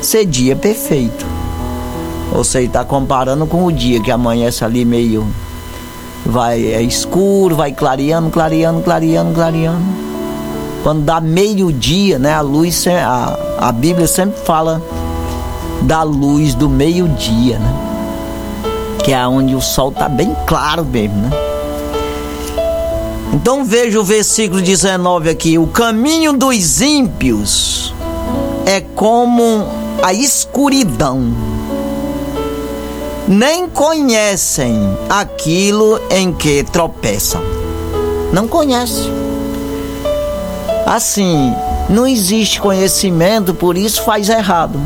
ser dia perfeito. Ou seja, está comparando com o dia que amanhece ali meio... é escuro, vai clareando. Quando dá meio-dia, né, a luz, a Bíblia sempre fala da luz do meio-dia, né? Que é onde o sol está bem claro mesmo, né? Então veja o versículo 19 aqui: o caminho dos ímpios é como a escuridão, nem conhecem aquilo em que tropeçam. Não conhece. Assim, não existe conhecimento, por isso faz errado.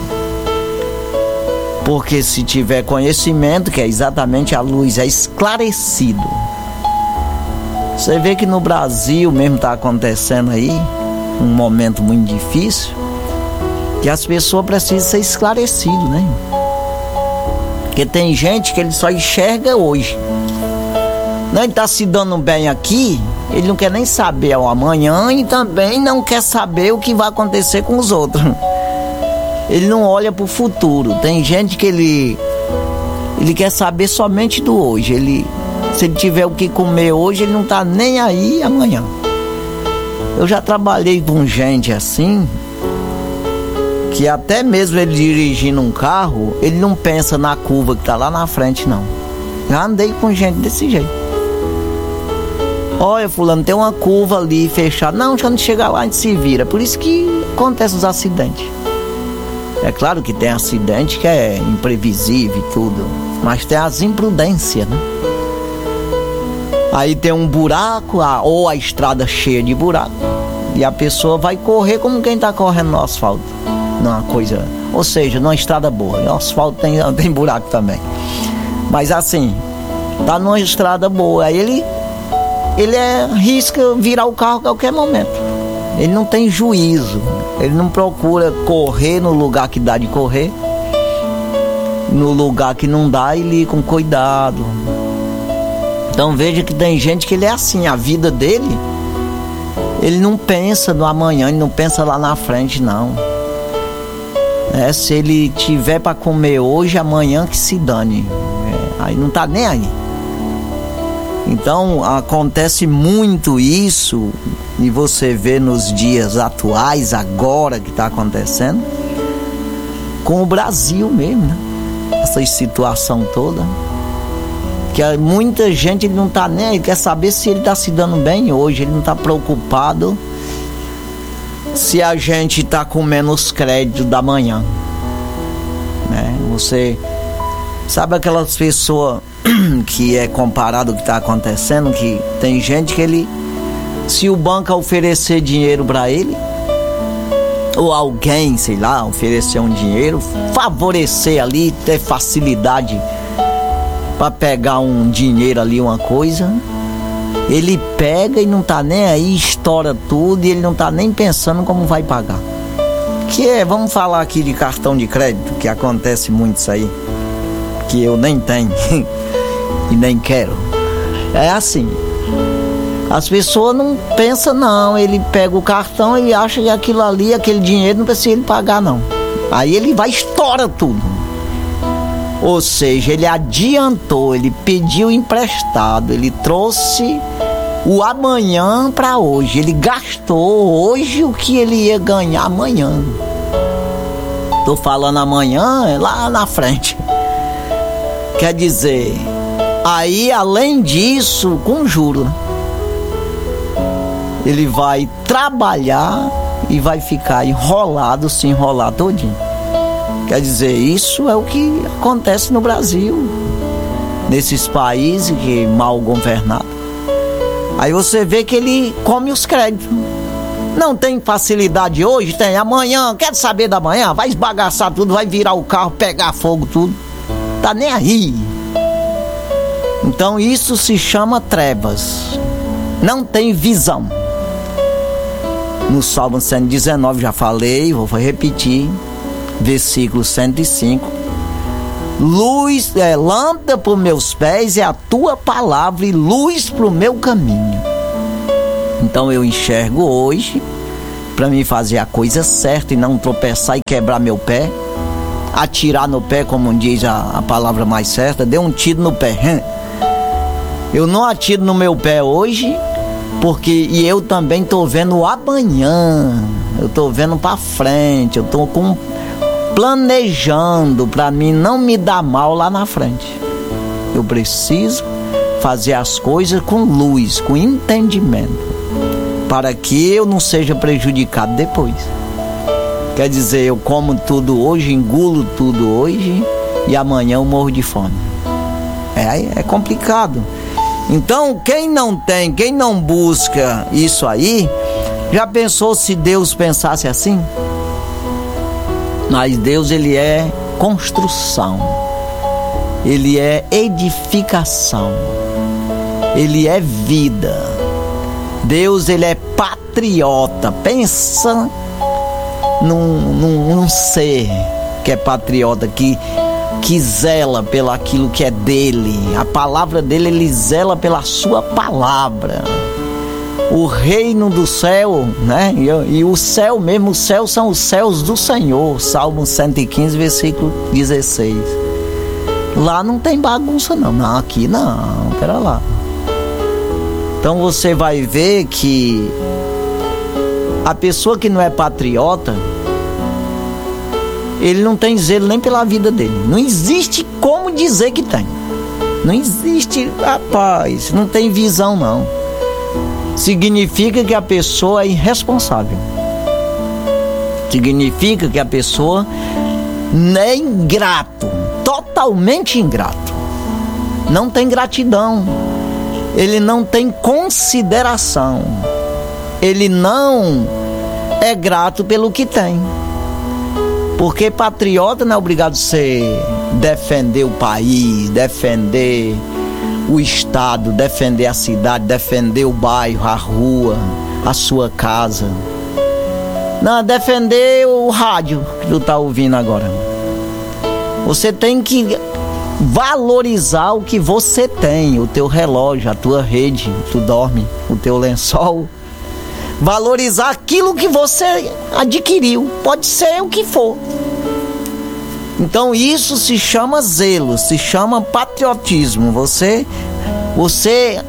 Porque se tiver conhecimento, que é exatamente a luz, é esclarecido. Você vê que no Brasil mesmo está acontecendo aí um momento muito difícil, que as pessoas precisam ser esclarecidas, né? Porque tem gente que ele só enxerga hoje. Ele está se dando bem aqui, ele não quer nem saber o amanhã e também não quer saber o que vai acontecer com os outros. Ele não olha para o futuro. Tem gente que ele quer saber somente do hoje. Se ele tiver o que comer hoje, ele não está nem aí amanhã. Eu já trabalhei com gente assim, que até mesmo ele dirigindo um carro, ele não pensa na curva que está lá na frente, não. Já andei com gente desse jeito. Olha, fulano, tem uma curva ali fechada. Não, quando chegar lá a gente se vira. Por isso que acontecem os acidentes. É claro que tem acidente que é imprevisível e tudo, mas tem as imprudências, né? Aí tem um buraco, ou a estrada cheia de buraco, e a pessoa vai correr como quem está correndo no asfalto. Numa coisa, ou seja, numa estrada boa. O asfalto tem buraco também. Mas assim, tá numa estrada boa, aí ele arrisca virar o carro a qualquer momento. Ele não tem juízo, ele não procura correr no lugar que dá de correr, no lugar que não dá, ele ir com cuidado. Então veja que tem gente que ele é assim, a vida dele, ele não pensa no amanhã, ele não pensa lá na frente, não. Se ele tiver para comer hoje, amanhã que se dane. Aí não tá nem aí. Então acontece muito isso, e você vê nos dias atuais, agora que está acontecendo, com o Brasil mesmo, né? Essa situação toda, que muita gente ele não está nem aí, quer saber se ele está se dando bem hoje, ele não está preocupado se a gente está comendo os créditos da manhã, né? Você sabe aquelas pessoas que é comparado ao que está acontecendo, que tem gente que se o banco oferecer dinheiro para ele, ou alguém, sei lá, oferecer um dinheiro, favorecer ali, ter facilidade para pegar um dinheiro ali, uma coisa, ele pega e não tá nem aí, estoura tudo, e ele não tá nem pensando como vai pagar. Vamos falar aqui de cartão de crédito, que acontece muito isso aí, que eu nem tenho e nem quero. É assim, as pessoas não pensam, não. Ele pega o cartão e acha que aquilo ali, aquele dinheiro não precisa ele pagar, não. Aí ele vai e estoura tudo. Ou seja, ele adiantou, ele pediu emprestado, ele trouxe o amanhã para hoje. Ele gastou hoje o que ele ia ganhar amanhã. Tô falando amanhã, é lá na frente. Quer dizer, aí além disso, com juros, ele vai trabalhar e vai ficar enrolado, se enrolar todinho. Quer dizer, isso é o que acontece no Brasil, nesses países que mal governados. Aí você vê que ele come os créditos. Não tem facilidade hoje, tem amanhã, quer saber da manhã? Vai esbagaçar tudo, vai virar o carro, pegar fogo, tudo. Tá nem aí. Então isso se chama trevas. Não tem visão. No Salmo 119, já falei, vou repetir, versículo 105. Lâmpada para os meus pés é a tua palavra e luz para o meu caminho. Então eu enxergo hoje para mim fazer a coisa certa e não tropeçar e quebrar meu pé, atirar no pé, como diz a palavra mais certa, dê um tiro no pé. Eu não atiro no meu pé hoje, porque eu também estou vendo o amanhã, eu estou vendo para frente, eu estou planejando para mim não me dar mal lá na frente. Eu preciso fazer as coisas com luz, com entendimento, para que eu não seja prejudicado depois. Quer dizer, eu como tudo hoje, engulo tudo hoje e amanhã eu morro de fome. É complicado. Então, quem não busca isso aí, já pensou se Deus pensasse assim? Mas Deus, ele é construção, ele é edificação, ele é vida. Deus, ele é patriota. Pensa num ser que é patriota, que zela pelo aquilo que é dele. A palavra dele, ele zela pela sua palavra. O reino do céu, né? E o céu mesmo, os céus são os céus do Senhor. Salmo 115, versículo 16. Lá não tem bagunça não. Não, aqui não, pera lá. Então você vai ver que a pessoa que não é patriota, ele não tem zelo nem pela vida dele. Não existe como dizer que tem. Não existe, rapaz, não tem visão não. Significa que a pessoa é irresponsável. Significa que a pessoa é ingrato, totalmente ingrato. Não tem gratidão. Ele não tem consideração. Ele não é grato pelo que tem. Porque patriota não é obrigado a ser defender o país, defender o estado, defender a cidade, defender o bairro, a rua, a sua casa. Não, defender o rádio que tu tá ouvindo agora. Você tem que valorizar o que você tem, o teu relógio, a tua rede, tu dorme, o teu lençol. Valorizar aquilo que você adquiriu, pode ser o que for. Então isso se chama zelo, se chama patriotismo. Você